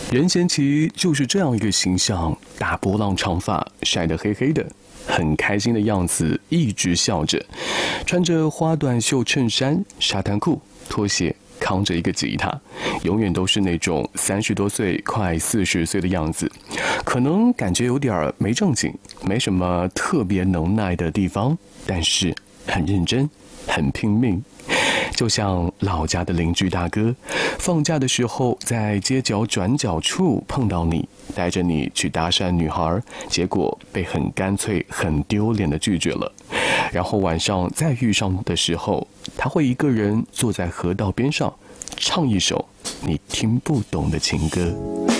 任贤齐就是这样一个形象，大波浪长发，晒得黑黑的，很开心的样子，一直笑着，穿着花短袖衬衫、沙滩裤、拖鞋，扛着一个吉他，永远都是那种30多岁快40岁的样子，可能感觉有点没正经，没什么特别能耐的地方，但是很认真，很拼命。就像老家的邻居大哥，放假的时候在街角转角处碰到你，带着你去搭讪女孩，结果被很干脆很丢脸的拒绝了。然后晚上再遇上的时候，他会一个人坐在河道边上，唱一首你听不懂的情歌。